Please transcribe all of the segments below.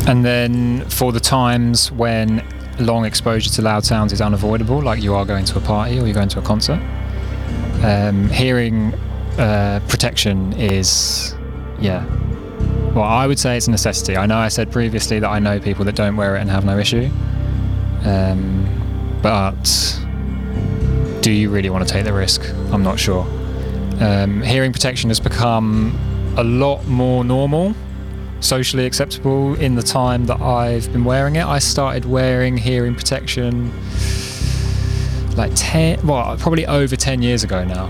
And then for the times when long exposure to loud sounds is unavoidable, like you are going to a party or you're going to a concert, hearing protection is, well, I would say it's a necessity. I know I said previously that I know people that don't wear it and have no issue, but do you really want to take the risk? I'm not sure. Hearing protection has become a lot more normal, socially acceptable in the time that I've been wearing it. I started wearing hearing protection like probably over 10 years ago now.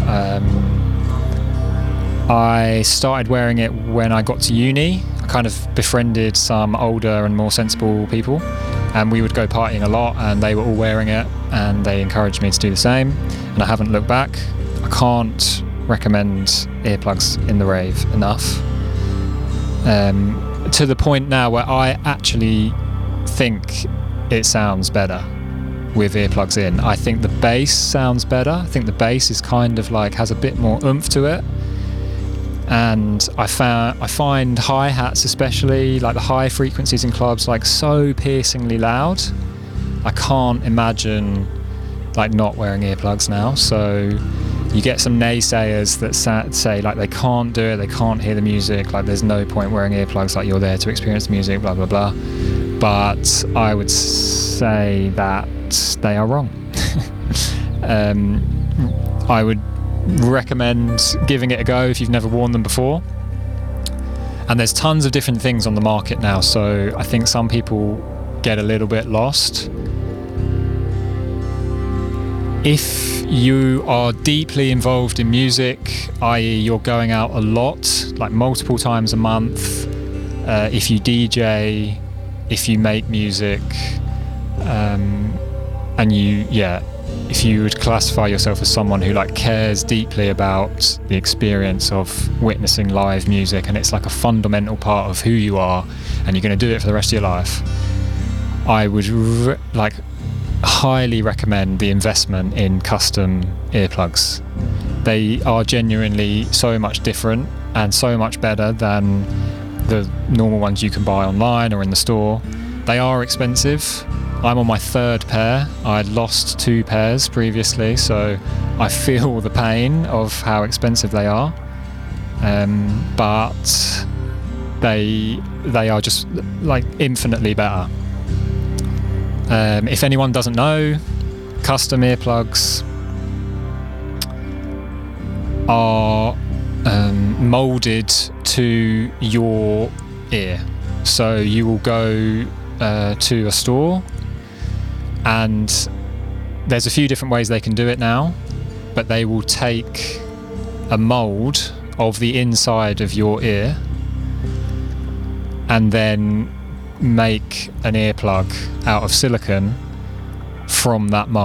I started wearing it when I got to uni. I kind of befriended some older and more sensible people, and we would go partying a lot, and they were all wearing it, and they encouraged me to do the same, and I haven't looked back. I can't recommend earplugs in the rave enough. To the point now where I actually think it sounds better with earplugs in. I think the bass sounds better. I think the bass is kind of like has a bit more oomph to it. And I find hi-hats, especially like the high frequencies in clubs, like so piercingly loud. I can't imagine like not wearing earplugs now. So you get some naysayers that say like they can't do it, they can't hear the music, like there's no point wearing earplugs, like you're there to experience the music, blah blah blah. But I would say that they are wrong. I would recommend giving it a go if you've never worn them before. And there's tons of different things on the market now, so I think some people get a little bit lost. If you are deeply involved in music, i.e. you're going out a lot, like multiple times a month, if you DJ, if you make music, and if you would classify yourself as someone who like cares deeply about the experience of witnessing live music, and it's like a fundamental part of who you are, and you're going to do it for the rest of your life, I would highly recommend the investment in custom earplugs. They are genuinely so much different and so much better than the normal ones you can buy online or in the store. They are expensive. I'm on my third pair. I lost 2 pairs previously, so I feel the pain of how expensive they are. But they are just like infinitely better. If anyone doesn't know, custom earplugs are molded to your ear. So you will go to a store, and there's a few different ways they can do it now, but they will take a mold of the inside of your ear and then make an earplug out of silicone from that mold.